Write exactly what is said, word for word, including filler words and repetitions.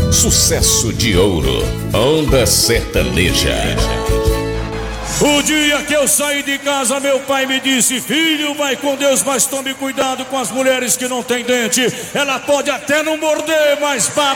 Sucesso de ouro. Onda Sertaneja. O dia que eu saí de casa, meu pai me disse: filho, vai com Deus, mas tome cuidado com as mulheres que não têm dente. Ela pode até não morder, mas baba.